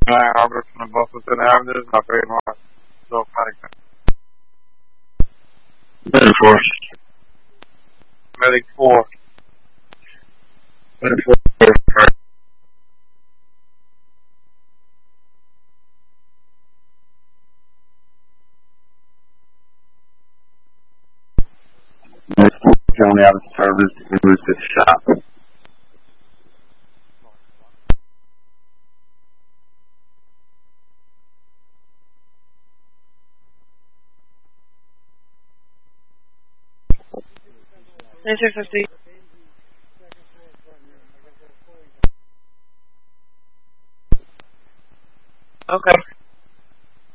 Robert from Boston Avenue, not very much. So, Medic 4. Medic 4. Medic 4. Medic 4 currently out of service and moves to the shop. Answer 50.